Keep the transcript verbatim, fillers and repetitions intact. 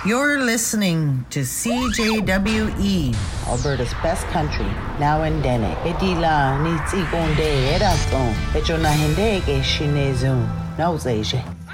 You're listening to C J W E, Alberta's best country, now in Dene. Edila nitsi gonde edason, echona hende ke shinezun, nauzeje.